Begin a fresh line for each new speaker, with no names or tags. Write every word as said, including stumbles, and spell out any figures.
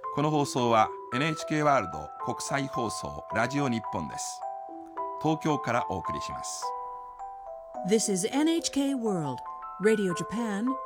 この放送は エヌエイチケー ワールド国際放送ラジオ日本です。東京からお送りします。
This is エヌエイチケー World Radio Japan